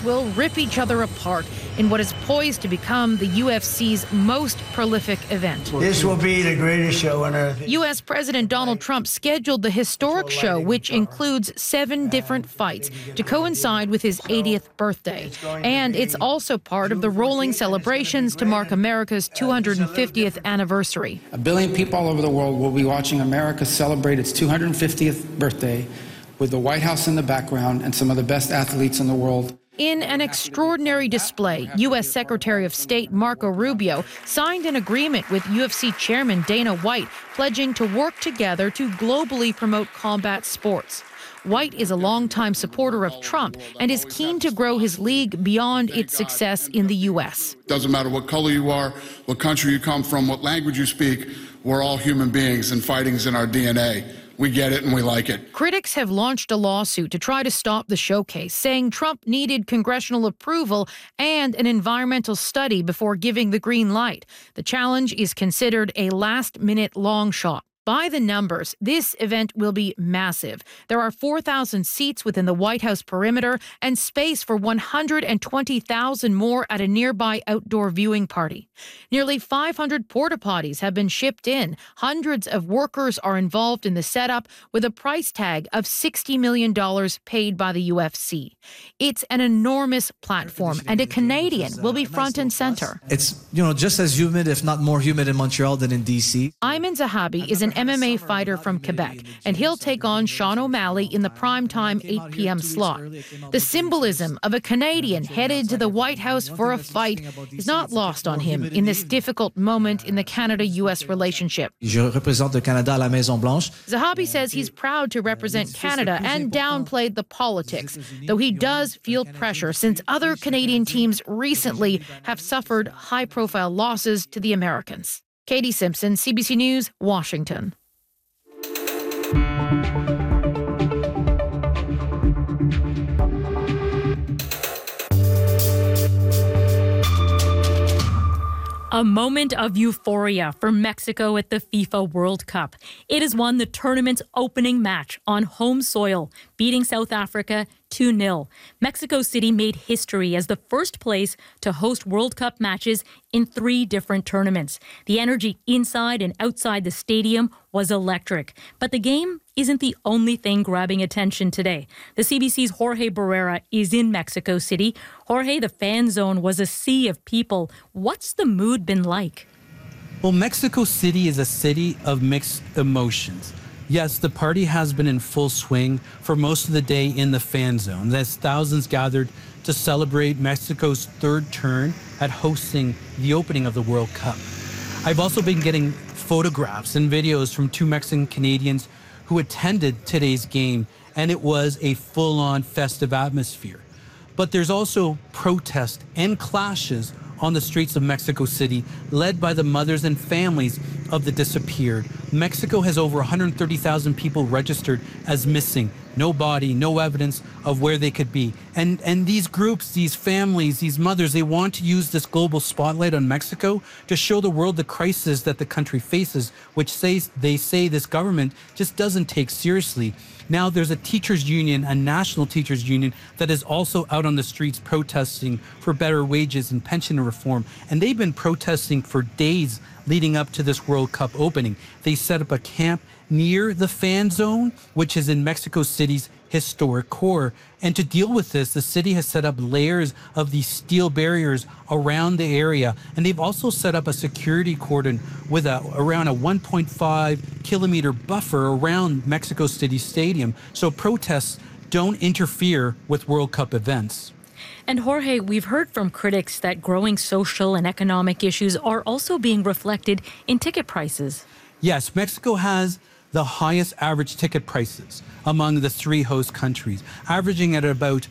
will rip each other apart in what is poised to become the UFC's most prolific event. This will be the greatest show on earth. U.S. President Donald Trump scheduled the historic show, which includes 7 different fights, to coincide with his 80th birthday. And it's also part of the rolling celebrations to mark America's 250th anniversary. 1 billion people all over the world will be watching America celebrate its 250th birthday with the White House in the background and some of the best athletes in the world. In an extraordinary display, U.S. Secretary of State Marco Rubio signed an agreement with UFC chairman Dana White, pledging to work together to globally promote combat sports. White is a longtime supporter of Trump and is keen to grow his league beyond its success in the U.S. Doesn't matter what color you are, what country you come from, what language you speak, we're all human beings and fighting's in our DNA. We get it and we like it. Critics have launched a lawsuit to try to stop the showcase, saying Trump needed congressional approval and an environmental study before giving the green light. The challenge is considered a last-minute long shot. By the numbers, this event will be massive. There are 4,000 seats within the White House perimeter and space for 120,000 more at a nearby outdoor viewing party. Nearly 500 porta potties have been shipped in. Hundreds of workers are involved in the setup, with a price tag of $60 million paid by the UFC. It's an enormous platform, and a Canadian will be front and center. It's, just as humid, if not more humid in Montreal than in D.C. Ayman Zahabi is an MMA fighter from Quebec, and he'll take on Sean O'Malley in the primetime 8 p.m. slot. The symbolism of a Canadian headed to the White House for a fight is not lost on him in this difficult moment in the Canada-U.S. relationship. Je représente le Canada à la Maison-Blanche. Zahabi says he's proud to represent Canada and downplayed the politics, though he does feel pressure since other Canadian teams recently have suffered high-profile losses to the Americans. Katie Simpson, CBC News, Washington. A moment of euphoria for Mexico at the FIFA World Cup. It has won the tournament's opening match on home soil, beating South Africa 2-0. Mexico City made history as the first place to host World Cup matches in 3 different tournaments. The energy inside and outside the stadium was electric. But the game isn't the only thing grabbing attention today. The CBC's Jorge Barrera is in Mexico City. Jorge, the fan zone was a sea of people. What's the mood been like? Well, Mexico City is a city of mixed emotions. Yes, the party has been in full swing for most of the day in the fan zone, as thousands gathered to celebrate Mexico's 3rd turn at hosting the opening of the World Cup. I've also been getting photographs and videos from 2 Mexican Canadians who attended today's game, and it was a full-on festive atmosphere. But there's also protest and clashes on the streets of Mexico City, led by the mothers and families of the disappeared. Mexico has over 130,000 people registered as missing. No body, no evidence of where they could be. And these groups, these families, these mothers, they want to use this global spotlight on Mexico to show the world the crisis that the country faces, which they say this government just doesn't take seriously. Now there's a teachers union, a national teachers union, that is also out on the streets protesting for better wages and pension reform. And they've been protesting for days leading up to this World Cup opening. They set up a camp near the fan zone, which is in Mexico City's historic core. And to deal with this, the city has set up layers of these steel barriers around the area. And they've also set up a security cordon with around a 1.5 kilometer buffer around Mexico City Stadium, so protests don't interfere with World Cup events. And Jorge, we've heard from critics that growing social and economic issues are also being reflected in ticket prices. Yes, Mexico has the highest average ticket prices among the 3 host countries, averaging at about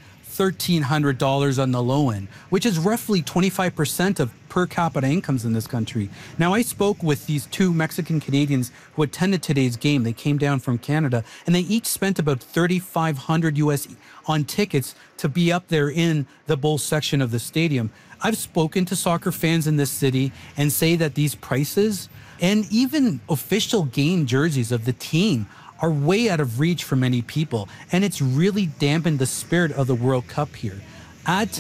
$1,300 on the low end, which is roughly 25% of per capita incomes in this country. Now, I spoke with these 2 Mexican Canadians who attended today's game. They came down from Canada, and they each spent about $3,500 US on tickets to be up there in the bowl section of the stadium. I've spoken to soccer fans in this city and say that these prices and even official game jerseys of the team are way out of reach for many people, and it's really dampened the spirit of the World Cup here. Add to